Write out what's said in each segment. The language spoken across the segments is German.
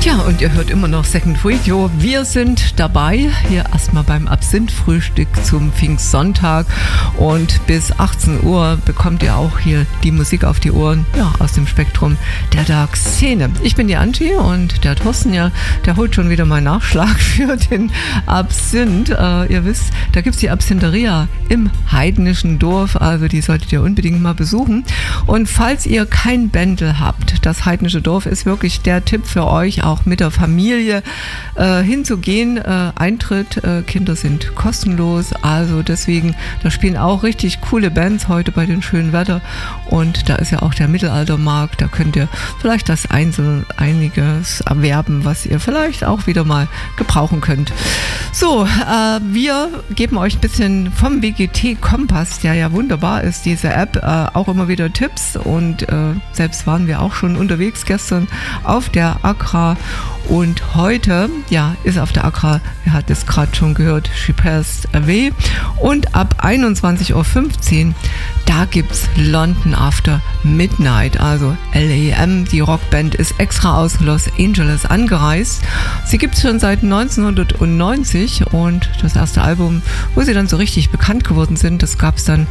Ja, und ihr hört immer noch Second Radio. Wir sind dabei, hier erstmal beim Absinth-Frühstück zum Pfingstsonntag. Und bis 18 Uhr bekommt ihr auch hier die Musik auf die Ohren, ja, aus dem Spektrum der Dark-Szene. Ich bin die Angie und der Thorsten, ja, der holt schon wieder mal Nachschlag für den Absinth. Ihr wisst, da gibt es die Absintheria im heidnischen Dorf, also die solltet ihr unbedingt mal besuchen. Und falls ihr kein Bändel habt, das heidnische Dorf ist wirklich der Tipp für euch, auch mit der Familie hinzugehen. Eintritt, Kinder sind kostenlos, also deswegen, da spielen auch richtig coole Bands heute bei dem schönen Wetter und da ist ja auch der Mittelaltermarkt, da könnt ihr vielleicht das einiges erwerben, was ihr vielleicht auch wieder mal gebrauchen könnt. So, wir geben euch ein bisschen vom WGT-Kompass, der ja wunderbar ist, diese App, auch immer wieder Tipps und selbst waren wir auch schon unterwegs gestern auf der Accra und heute, ja, ist auf der Accra, ihr habt es gerade schon gehört, She Passed Away und ab 21.15 Uhr, da gibt's London After Midnight, also LAM, die Rockband ist extra aus Los Angeles angereist. Sie gibt's schon seit 1990 und das erste Album, wo sie dann so richtig bekannt geworden sind, das gab's dann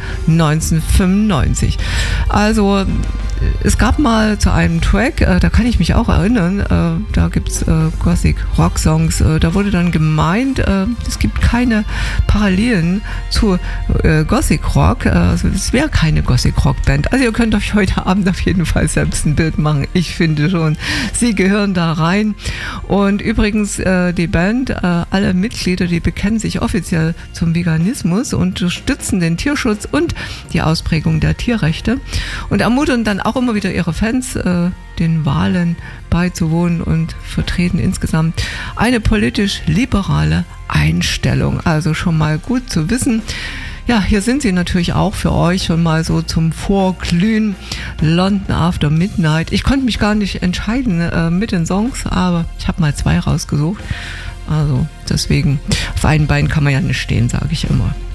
1995. Also es gab mal zu einem Track, da kann ich mich auch erinnern, da gibt's Gothic Rock Songs, da wurde dann gemeint, es gibt keine Parallelen zu Gothic Rock, also es wäre keine Gothic Rock Band. Also ihr könnt euch heute Abend auf jeden Fall selbst ein Bild machen. Ich finde schon, sie gehören da rein. Und übrigens die Band, alle Mitglieder, die bekennen sich offiziell zum Veganismus, unterstützen den Tierschutz und die Ausprägung der Tierrechte und ermuntern dann auch immer wieder ihre Fans, den Wahlen beizuwohnen und vertreten insgesamt eine politisch liberale Einstellung. Also schon mal gut zu wissen. Ja, hier sind sie natürlich auch für euch schon mal so zum Vorglühen. London After Midnight. Ich konnte mich gar nicht entscheiden mit den Songs, aber ich habe mal 2 rausgesucht. Also deswegen, auf einem Bein kann man ja nicht stehen, sage ich immer.